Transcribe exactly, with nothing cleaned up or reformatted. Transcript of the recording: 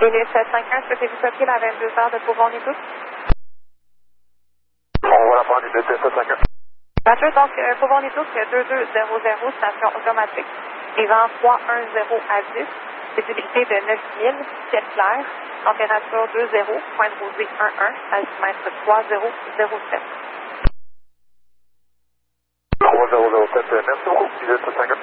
Ligne sept cinq un, souhaitez-vous copier la vingt-deux heures de Pauvoir-les-Douces? On va la prendre, Ligne sept cinq un. Roger, donc, euh, Pauvoir-les-Douces, deux deux zéro zéro, station automatique. Les vents trois un zéro à dix, visibilité de neuf mille, ciel clair, température deux zéro, point de rosée un un, altimètre trois zéro zéro sept. trois zéro zéro sept, merci beaucoup, Ligne sept cinq un.